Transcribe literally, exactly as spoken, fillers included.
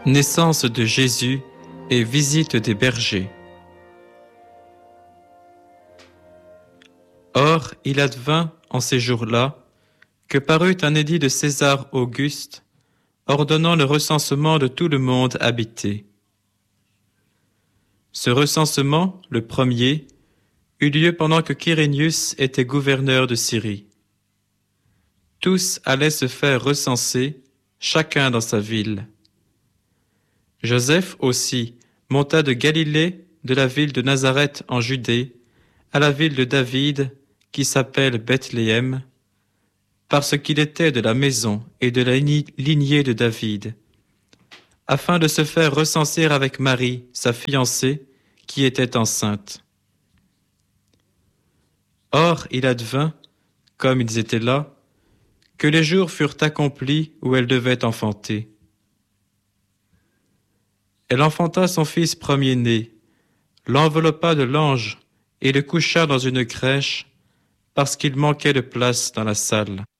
Naissance de Jésus et visite des bergers. Or, il advint en ces jours-là que parut un édit de César Auguste ordonnant le recensement de tout le monde habité. Ce recensement, le premier, eut lieu pendant que Quirinius était gouverneur de Syrie. Tous allaient se faire recenser, chacun dans sa ville. Joseph aussi monta de Galilée, de la ville de Nazareth en Judée, à la ville de David, qui s'appelle Bethléem, parce qu'il était de la maison et de la lignée de David, afin de se faire recenser avec Marie, sa fiancée, qui était enceinte. Or, il advint, comme ils étaient là, que les jours furent accomplis où elle devait enfanter. Elle enfanta son fils premier-né, l'enveloppa de lange et le coucha dans une crèche, parce qu'il manquait de place dans la salle.